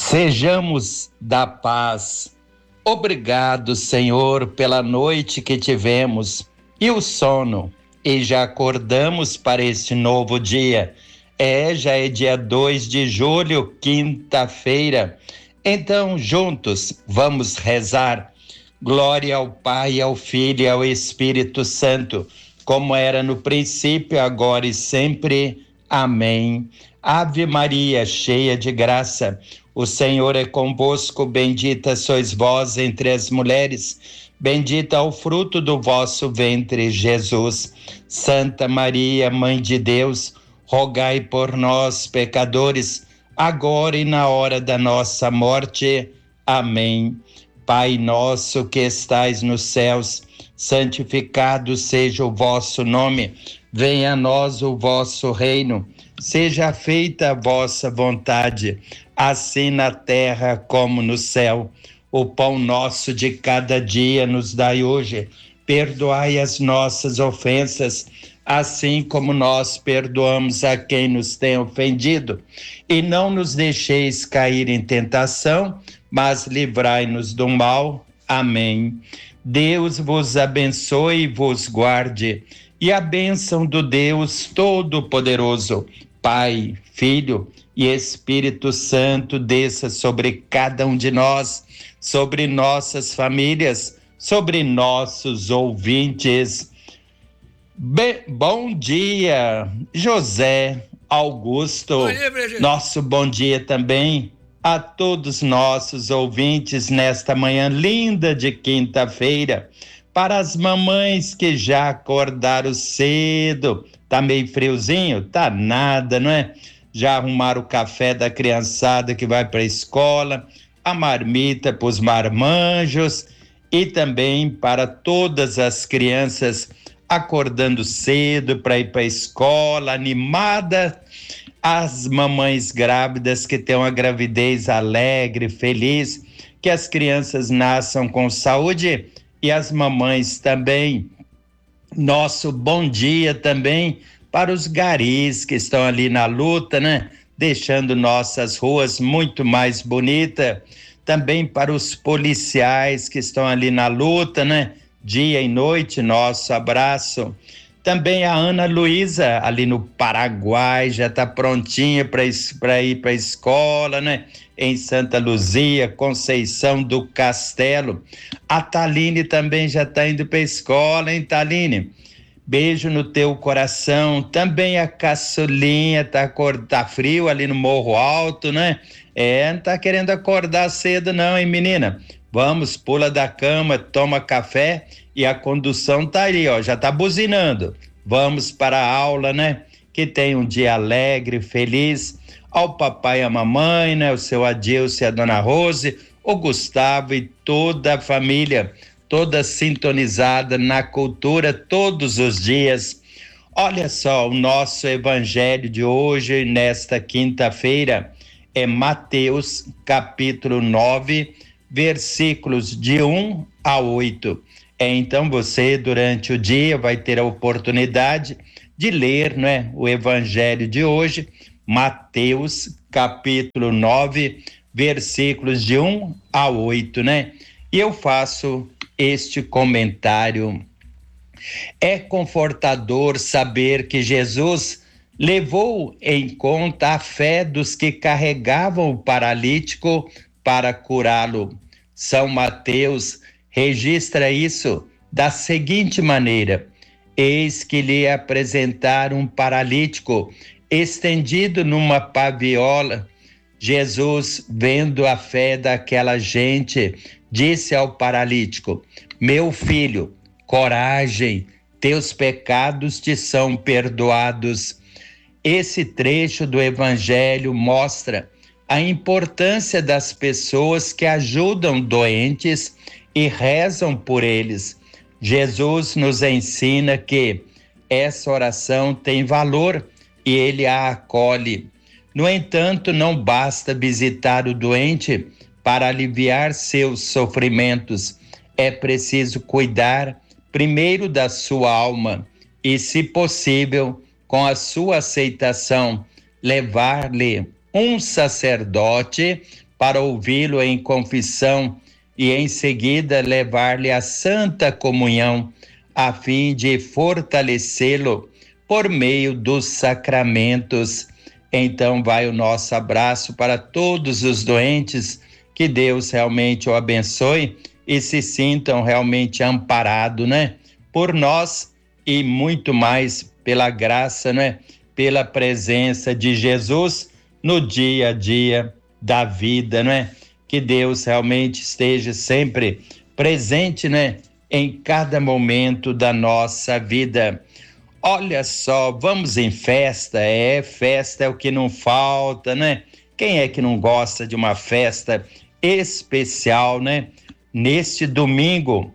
Sejamos da paz. Obrigado, Senhor, pela noite que tivemos e o sono, e já acordamos para este novo dia. Já é dia 2 de julho, quinta-feira. Então, juntos, vamos rezar. Glória ao Pai, ao Filho e ao Espírito Santo, como era no princípio, agora e sempre. Amém. Ave Maria, cheia de graça, o Senhor é convosco, bendita sois vós entre as mulheres, bendito é o fruto do vosso ventre, Jesus. Santa Maria, Mãe de Deus, rogai por nós, pecadores, agora e na hora da nossa morte. Amém. Pai nosso que estais nos céus, santificado seja o vosso nome. Venha a nós o vosso reino. Seja feita a vossa vontade, assim na terra como no céu. O pão nosso de cada dia nos dai hoje. Perdoai as nossas ofensas, assim como nós perdoamos a quem nos tem ofendido. E não nos deixeis cair em tentação, mas livrai-nos do mal. Amém. Deus vos abençoe e vos guarde. E a bênção do Deus Todo-Poderoso, Pai, Filho e Espírito Santo, desça sobre cada um de nós, sobre nossas famílias, sobre nossos ouvintes. Bom dia, José Augusto. Bom dia, Brigitte. Nosso bom dia também a todos nossos ouvintes nesta manhã linda de quinta-feira. Para as mamães que já acordaram cedo, tá meio friozinho? Tá nada, não é? Já arrumaram o café da criançada que vai para a escola, a marmita para os marmanjos e também para todas as crianças acordando cedo para ir para a escola, animada. As mamães grávidas que têm uma gravidez alegre, feliz, que as crianças nasçam com saúde e as mamães também. Nosso bom dia também para os garis que estão ali na luta, né? Deixando nossas ruas muito mais bonitas. Também para os policiais que estão ali na luta, né? Dia e noite, nosso abraço. Também a Ana Luísa, ali no Paraguai, já está prontinha para ir para a escola, né? Em Santa Luzia, Conceição do Castelo. A Taline também já está indo para a escola, hein, Taline? Beijo no teu coração. Também a Caçulinha tá frio ali no Morro Alto, né? Não tá querendo acordar cedo não, hein, menina? Vamos, pula da cama, toma café e a condução tá ali, ó, já tá buzinando. Vamos para a aula, né? Que tenha um dia alegre, feliz. Ao papai e a mamãe, né? O seu Adilson e a dona Rose, o Gustavo e toda a família, toda sintonizada na cultura todos os dias. Olha só, o nosso evangelho de hoje, nesta quinta-feira, é Mateus, capítulo 9, versículos de 1 a 8. Então você, durante o dia, vai ter a oportunidade de ler, né, o evangelho de hoje, Mateus, capítulo 9, versículos de 1 a 8, né? E eu faço este comentário. É confortador saber que Jesus levou em conta a fé dos que carregavam o paralítico para curá-lo. São Mateus registra isso da seguinte maneira: eis que lhe apresentaram um paralítico estendido numa paviola. Jesus, vendo a fé daquela gente, disse ao paralítico: meu filho, coragem, teus pecados te são perdoados. Esse trecho do Evangelho mostra a importância das pessoas que ajudam doentes e rezam por eles. Jesus nos ensina que essa oração tem valor e ele a acolhe. No entanto, não basta visitar o doente para aliviar seus sofrimentos. É preciso cuidar primeiro da sua alma e, se possível, com a sua aceitação, levar-lhe um sacerdote para ouvi-lo em confissão e em seguida levar-lhe a Santa Comunhão, a fim de fortalecê-lo por meio dos sacramentos. Então vai o nosso abraço para todos os doentes, que Deus realmente o abençoe e se sintam realmente amparados, né? Por nós e muito mais pela graça, né? Pela presença de Jesus no dia a dia da vida, né? Que Deus realmente esteja sempre presente, né? Em cada momento da nossa vida. Olha só, vamos em festa, festa é o que não falta, né? Quem é que não gosta de uma festa especial, né? Neste domingo,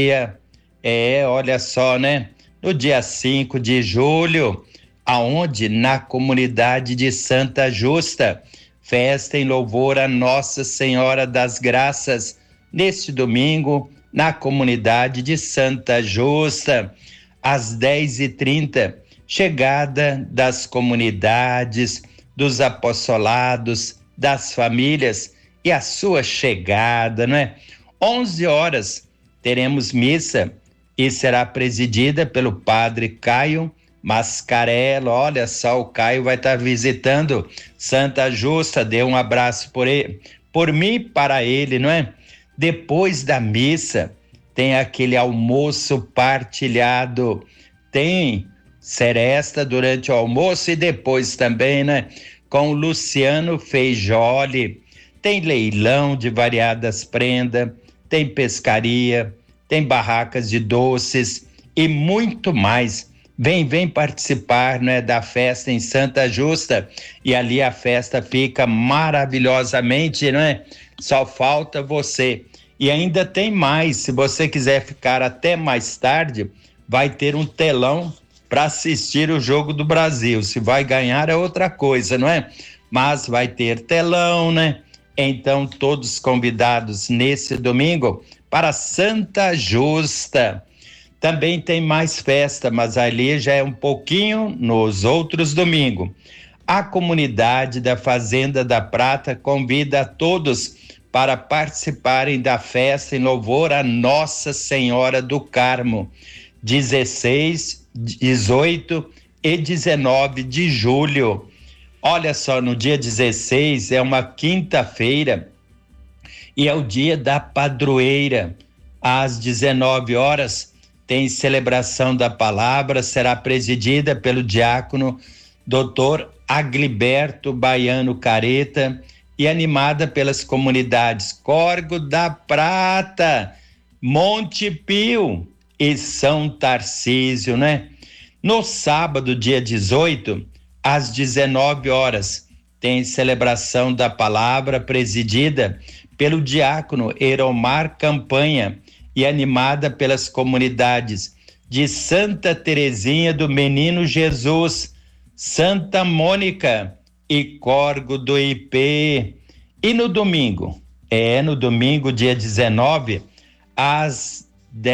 olha só, né? No dia 5 de julho, aonde? Na comunidade de Santa Justa, festa em louvor a Nossa Senhora das Graças, neste domingo, na comunidade de Santa Justa, às 10h30, chegada das comunidades, dos apostolados, das famílias e a sua chegada, não é? 11 horas teremos missa e será presidida pelo padre Caio Mascarello. Olha só, o Caio vai estar visitando Santa Justa, dê um abraço por mim para ele, não é? Depois da missa tem aquele almoço partilhado, tem seresta durante o almoço e depois também, né? Com o Luciano Feijoli, tem leilão de variadas prendas, tem pescaria, tem barracas de doces e muito mais. Vem participar, né, da festa em Santa Justa, e ali a festa fica maravilhosamente, né? Só falta você. E ainda tem mais, se você quiser ficar até mais tarde, vai ter um telão para assistir o Jogo do Brasil. Se vai ganhar é outra coisa, não é? Mas vai ter telão, né? Então, todos convidados nesse domingo para Santa Justa. Também tem mais festa, mas ali já é um pouquinho nos outros domingos. A comunidade da Fazenda da Prata convida a todos para participarem da festa em louvor a Nossa Senhora do Carmo, 16, 18 e 19 de julho. Olha só, no dia 16 é uma quinta-feira e é o dia da padroeira. Às 19 horas tem celebração da palavra, será presidida pelo diácono Dr. Agliberto Baiano Careta e animada pelas comunidades Córrego da Prata, Monte Pio e São Tarcísio, né? No sábado, dia 18, às 19 horas, tem celebração da palavra presidida pelo diácono Eromar Campanha e animada pelas comunidades de Santa Terezinha do Menino Jesus, Santa Mônica e Córrego do IP. E no domingo, dia 19, às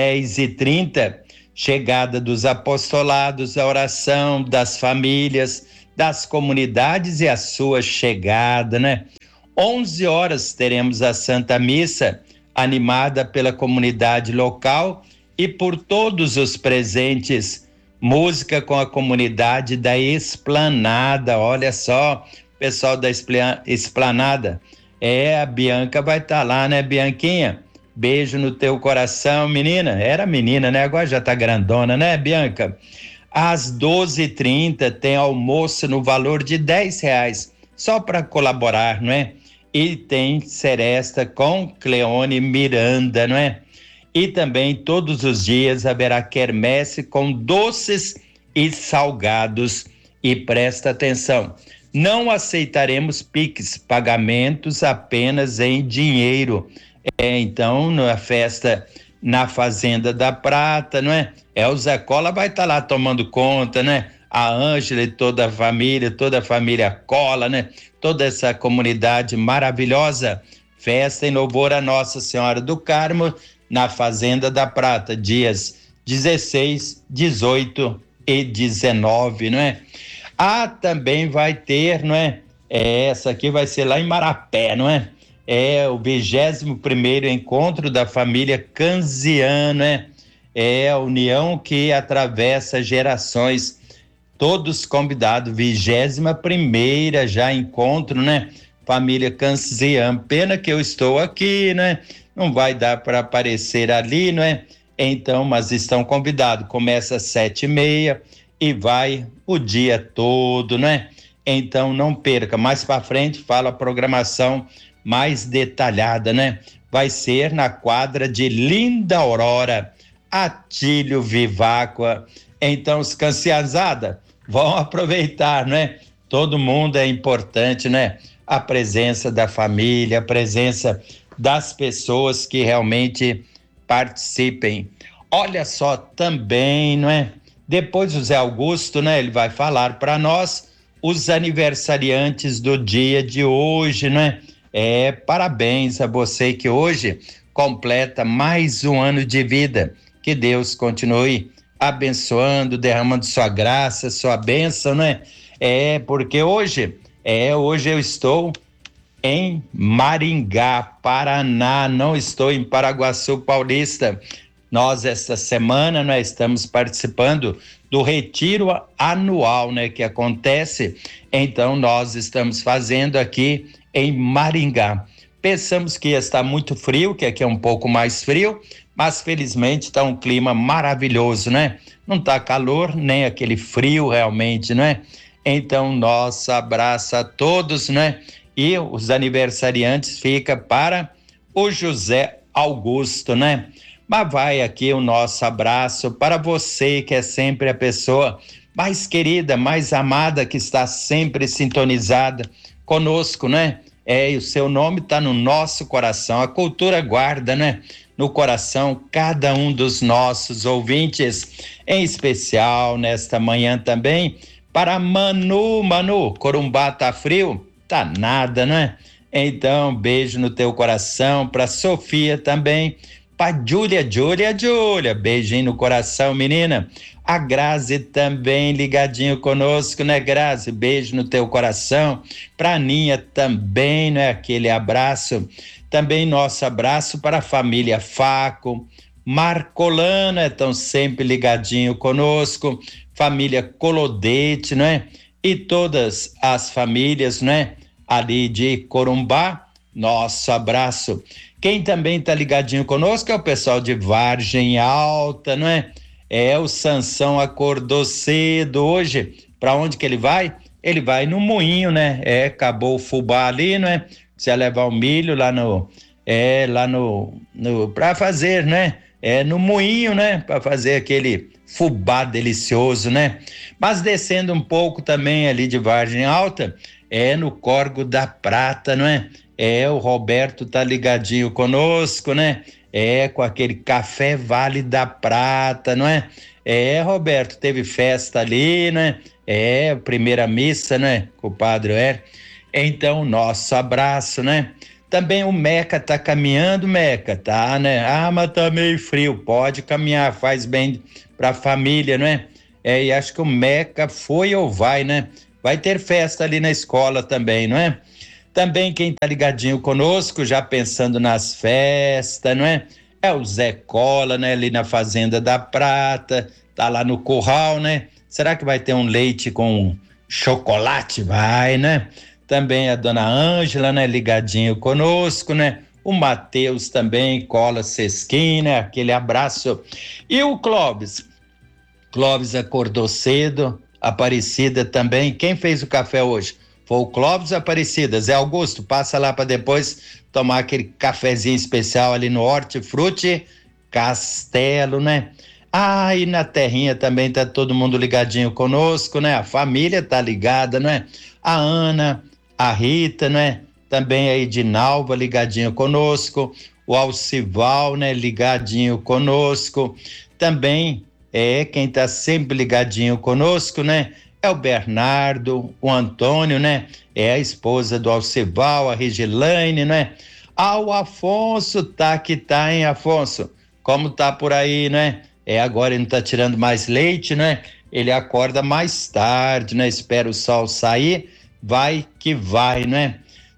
10h30, chegada dos apostolados, a oração das famílias, das comunidades e a sua chegada, né? 11 horas teremos a Santa Missa, animada pela comunidade local e por todos os presentes. Música com a comunidade da Esplanada. Olha só, pessoal da Esplanada. A Bianca vai estar lá, né, Bianquinha? Beijo no teu coração, menina. Era menina, né? Agora já tá grandona, né, Bianca? Às 12h30 tem almoço no valor de R$10, só para colaborar, não é? E tem seresta com Cleone Miranda, não é? E também todos os dias haverá quermesse com doces e salgados. E presta atenção, não aceitaremos Pix, pagamentos apenas em dinheiro. Então, na festa na Fazenda da Prata, não é? O Zé Cola vai estar lá tomando conta, né? A Ângela e toda a família Cola, né? Toda essa comunidade maravilhosa. Festa em louvor a Nossa Senhora do Carmo, na Fazenda da Prata, dias 16, 18 e 19, não é? Também vai ter, não é? Essa aqui vai ser lá em Marapé, não é? É o 21º encontro da família Canziano, né? É a união que atravessa gerações, todos convidados, 21ª já encontro, né? Família Canziano, pena que eu estou aqui, né? Não vai dar para aparecer ali, né? Então, mas estão convidados, começa às 7h30 e vai o dia todo, né? Então não perca, mais para frente fala a programação mais detalhada, né? Vai ser na quadra de Linda Aurora, Atílio Viváqua. Então, os canciazada vão aproveitar, né? Todo mundo é importante, né? A presença da família, a presença das pessoas que realmente participem. Olha só também, não é? Depois o Zé Augusto, né? Ele vai falar para nós os aniversariantes do dia de hoje, né? Parabéns a você que hoje completa mais um ano de vida. Que Deus continue abençoando, derramando sua graça, sua bênção, né? Porque hoje eu estou em Maringá, Paraná, não estou em Paraguaçu Paulista. Nós, esta semana, nós estamos participando do retiro anual, né, que acontece. Então, nós estamos fazendo aqui em Maringá. Pensamos que ia estar muito frio, que aqui é um pouco mais frio, mas felizmente está um clima maravilhoso, né? Não está calor, nem aquele frio realmente, né? Então, nosso abraço a todos, né? E os aniversariantes fica para o José Augusto, né? Mas vai aqui o nosso abraço para você que é sempre a pessoa mais querida, mais amada, que está sempre sintonizada conosco, né? E o seu nome está no nosso coração, a cultura guarda, né? No coração cada um dos nossos ouvintes, em especial nesta manhã também, para Manu, Corumbá tá frio? Tá nada, né? Então, beijo no teu coração, para Sofia também, para Júlia, beijinho no coração, menina. A Grazi também ligadinho conosco, né, Grazi? Beijo no teu coração. Pra Aninha também, né? Aquele abraço. Também nosso abraço para a família Faco, Marcolana, estão sempre ligadinho conosco. Família Colodete, né? E todas as famílias, né? Ali de Corumbá, nosso abraço. Quem também tá ligadinho conosco é o pessoal de Vargem Alta, não é? O Sansão acordou cedo hoje. Para onde que ele vai? Ele vai no moinho, né? Acabou o fubá ali, não é? Precisa levar o milho lá no para fazer, né? No moinho, né? Para fazer aquele fubá delicioso, né? Mas descendo um pouco também ali de Vargem Alta, no Córrego da Prata, não é? O Roberto tá ligadinho conosco, né? Com aquele café Vale da Prata, não é? Roberto, teve festa ali, né? Primeira missa, né? Com o padre Então, nosso abraço, né? Também o Meca tá caminhando, Meca, tá, né? Mas tá meio frio, pode caminhar, faz bem pra família, não é? E acho que o Meca foi ou vai, né? Vai ter festa ali na escola também, não é? Também quem tá ligadinho conosco, já pensando nas festas, não é? É o Zé Cola, né? Ali na Fazenda da Prata, tá lá no curral, né? Será que vai ter um leite com chocolate? Vai, né? Também a dona Ângela, né? Ligadinho conosco, né? O Matheus também, Cola Sesquim, né? Aquele abraço. E o Clóvis acordou cedo, Aparecida também. Quem fez o café hoje? Foi o Clóvis Aparecida. Zé Augusto, passa lá para depois tomar aquele cafezinho especial ali no Hortifruti Castelo, né? E na terrinha também tá todo mundo ligadinho conosco, né? A família tá ligada, né? A Ana, a Rita, né? Também a Edinalva ligadinho conosco, o Alcival, né? Ligadinho conosco. Também quem tá sempre ligadinho conosco, né? É o Bernardo, o Antônio, né? A esposa do Alcival, a Regilaine, né? O Afonso tá que tá, hein, Afonso? Como tá por aí, né? Agora ele não tá tirando mais leite, né? Ele acorda mais tarde, né? Espera o sol sair, vai que vai, né?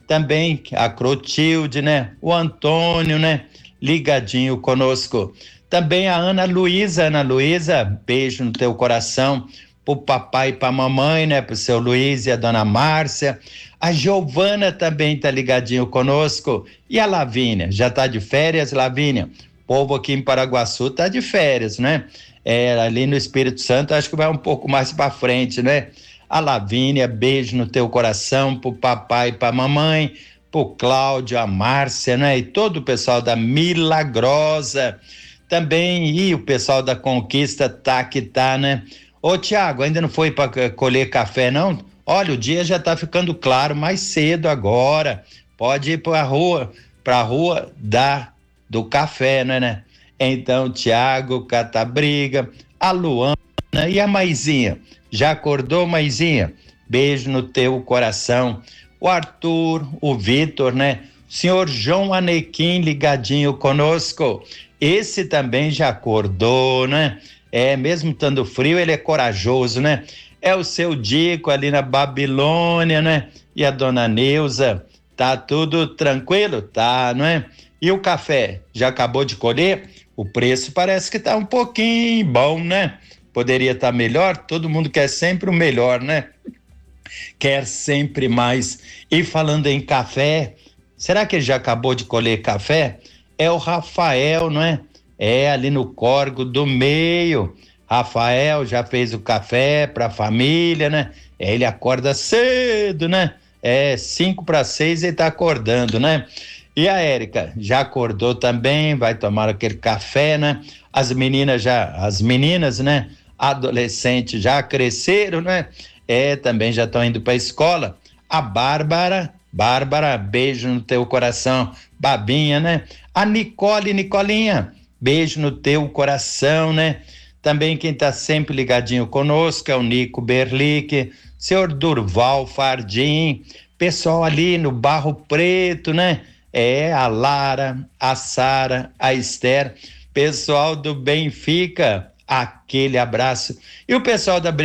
também a Clotilde, né? O Antônio, né? Ligadinho conosco. Também a Ana Luísa, beijo no teu coração, pro papai e pra mamãe, né? Pro seu Luiz e a dona Márcia. A Giovana também tá ligadinho conosco. E a Lavínia, já tá de férias, Lavínia? O povo aqui em Paraguaçu tá de férias, né? Ali no Espírito Santo, acho que vai um pouco mais para frente, né? A Lavínia, beijo no teu coração, pro papai e pra mamãe, pro Cláudio, a Márcia, né? E todo o pessoal da Milagrosa também, e o pessoal da Conquista tá que tá, né? Ô Tiago, ainda não foi para colher café, não? Olha, o dia já tá ficando claro mais cedo agora. Pode ir pra rua do café, né? Então, Tiago, Catabriga, a Luana e a Maizinha. Já acordou, Maizinha? Beijo no teu coração. O Arthur, o Vitor, né? Senhor João Anequim ligadinho conosco. Esse também já acordou, né? Mesmo estando frio, ele é corajoso, né? É o seu Dico ali na Babilônia, né? E a dona Neuza, tá tudo tranquilo? Tá, não é? E o café, já acabou de colher? O preço parece que tá um pouquinho bom, né? Poderia estar melhor, todo mundo quer sempre o melhor, né? Quer sempre mais. E falando em café, será que ele já acabou de colher café? É o Rafael, não é? Ali no Córrego do Meio. Rafael já fez o café para a família, né? Ele acorda cedo, né? 5 para 6 ele tá acordando, né? E a Érica já acordou também, vai tomar aquele café, né? As meninas, né? Adolescentes já cresceram, né? Também já estão indo para a escola. A Bárbara, beijo no teu coração. Babinha, né? A Nicolinha, beijo no teu coração, né? Também quem está sempre ligadinho conosco é o Nico Berlic, senhor Durval Fardim, pessoal ali no Barro Preto, né? A Lara, a Sara, a Esther, pessoal do Benfica, aquele abraço. E o pessoal da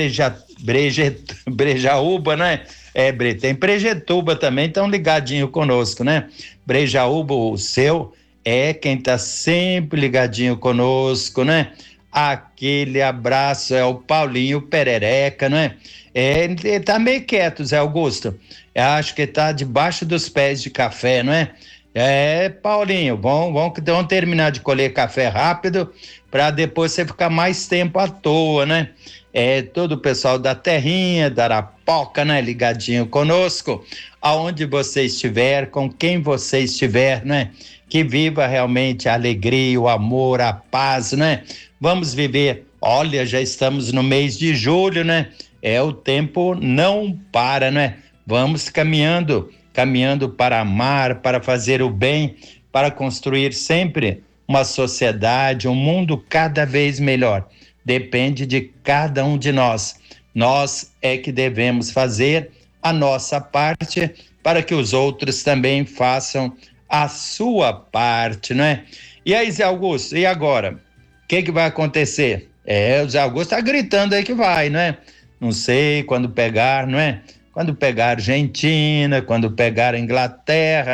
Brejaúba, né? Tem Brejetuba também, estão ligadinho conosco, né? Brejaúba, o seu, quem tá sempre ligadinho conosco, né? Aquele abraço, é o Paulinho Perereca, né? Ele tá meio quieto, Zé Augusto. Eu acho que tá debaixo dos pés de café, não é? Paulinho, vamos terminar de colher café rápido para depois você ficar mais tempo à toa, né? Todo o pessoal da Terrinha, da Arapoca, né? Ligadinho conosco, aonde você estiver, com quem você estiver, né? Que viva realmente a alegria, o amor, a paz, né? Vamos viver, olha, já estamos no mês de julho, né? O tempo não para, né? Vamos caminhando para amar, para fazer o bem, para construir sempre uma sociedade, um mundo cada vez melhor. Depende de cada um de nós. Nós é que devemos fazer a nossa parte para que os outros também façam a sua parte, não é? E aí, Zé Augusto, e agora? O que vai acontecer? O Zé Augusto tá gritando aí que vai, não é? Não sei quando pegar, não é? Quando pegar a Argentina, quando pegar a Inglaterra,